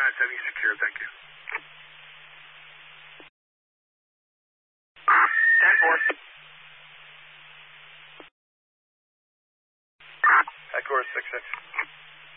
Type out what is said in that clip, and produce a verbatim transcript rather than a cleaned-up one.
nine seventy secure, thank you. ten four. Headquarters six six.